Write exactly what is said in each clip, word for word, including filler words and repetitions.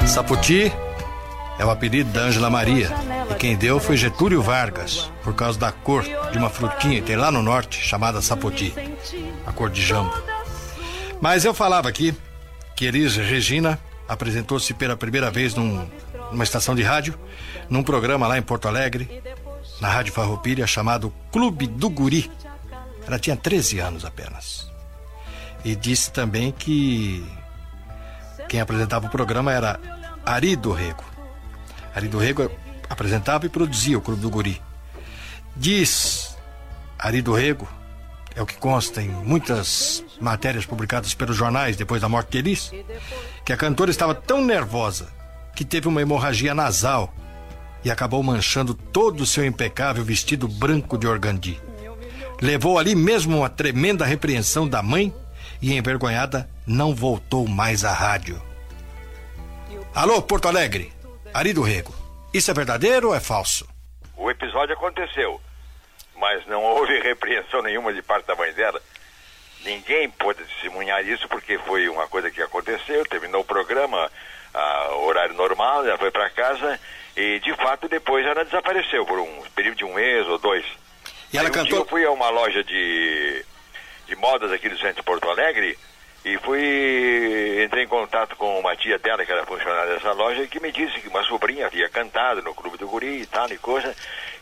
Sapoti é o apelido da Ângela Maria, e quem deu foi Getúlio Vargas, por causa da cor de uma frutinha que tem lá no norte, chamada sapoti, a cor de jambo. Mas eu falava aqui que Elis Regina apresentou-se pela primeira vez num, numa estação de rádio, num programa lá em Porto Alegre, na Rádio Farroupilha, chamado Clube do Guri. Ela tinha treze anos apenas. E disse também que quem apresentava o programa era Ari do Rego. Ari do Rego apresentava e produzia o Clube do Guri. Diz Ari do Rego, é o que consta em muitas matérias publicadas pelos jornais depois da morte de Elis, que a cantora estava tão nervosa que teve uma hemorragia nasal e acabou manchando todo o seu impecável vestido branco de organdi. Levou ali mesmo uma tremenda repreensão da mãe e, envergonhada, não voltou mais à rádio. Alô, Porto Alegre, Ari do Rego, isso é verdadeiro ou é falso? O episódio aconteceu, mas não houve repreensão nenhuma de parte da mãe dela. Ninguém pôde testemunhar isso porque foi uma coisa que aconteceu, terminou o programa, a horário normal, ela foi para casa e, de fato, depois ela desapareceu por um período de um mês ou dois. E ela Aí, um cantou... dia eu fui a uma loja de, de modas aqui do centro de Porto Alegre e fui, entrei em contato com uma tia dela, que era funcionária dessa loja, e que me disse que uma sobrinha havia cantado no Clube do Guri e tal, e coisa,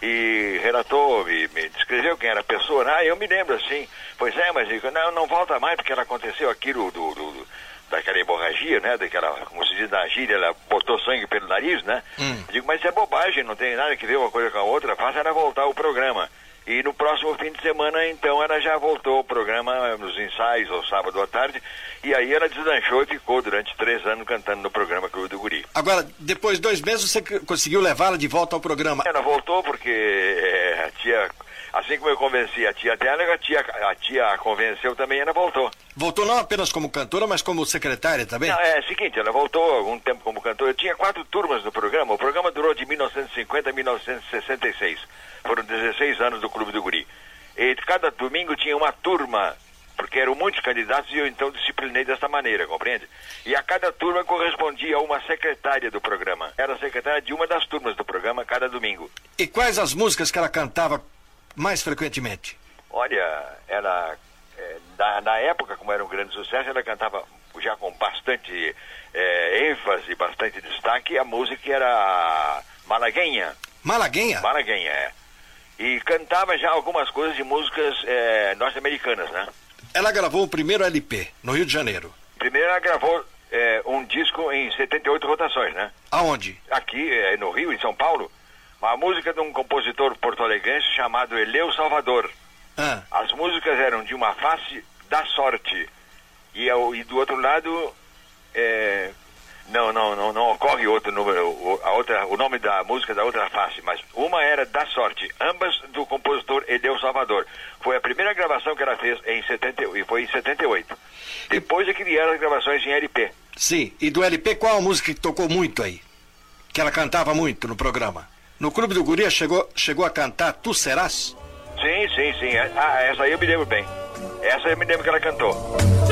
e relatou, me, me descreveu quem era a pessoa. Ah, eu me lembro assim. Pois é, mas digo, não, não volta mais, porque ela aconteceu aquilo do, do, do, daquela hemorragia, né, daquela, como se diz na gíria, ela botou sangue pelo nariz, né? Hum. Digo, mas isso é bobagem, não tem nada que ver uma coisa com a outra, faça ela voltar ao programa. E no próximo fim de semana, então, ela já voltou ao programa nos ensaios, ao sábado à tarde, e aí ela deslanchou e ficou durante três anos cantando no programa Clube do Guri. Agora, depois de dois meses, você conseguiu levá-la de volta ao programa? Ela voltou porque é, a tia, assim como eu convenci a tia dela, a tia, a tia a convenceu também, ela voltou. Voltou não apenas como cantora, mas como secretária também? Não, é o seguinte, ela voltou algum tempo como cantora. Eu tinha quatro turmas no programa. O programa durou de mil novecentos e cinquenta a mil novecentos e sessenta e seis. Foram dezesseis anos do Clube do Guri. E cada domingo tinha uma turma, porque eram muitos candidatos e eu então disciplinei dessa maneira, compreende? E a cada turma correspondia a uma secretária do programa. Era secretária de uma das turmas do programa cada domingo. E quais as músicas que ela cantava mais frequentemente? Olha, ela... É, na, na época, como era um grande sucesso, ela cantava já com bastante é, ênfase, bastante destaque, a música era Malaguenha. Malaguenha? Malaguenha, é. E cantava já algumas coisas de músicas é, norte-americanas, né? Ela gravou o primeiro L P, no Rio de Janeiro. Primeiro ela gravou é, um disco em setenta e oito rotações, né? Aonde? Aqui, é, no Rio, em São Paulo. Uma música de um compositor porto-alegrense chamado Eleu Salvador. Ah. As músicas eram de uma face da sorte e, e do outro lado é, não, não, não, não ocorre outro número, o, a outra, o nome da música da outra face, mas uma era da sorte, ambas do compositor Eleu Salvador. Foi a primeira gravação que ela fez em setenta e foi em setenta e oito. Depois é que vieram as gravações em L P. Sim, e do L P qual a música que tocou muito aí? Que ela cantava muito no programa? No Clube do Guri chegou, chegou a cantar Tu Serás? Sim, sim, sim. Ah, essa aí eu me lembro bem. Essa eu me lembro que ela cantou.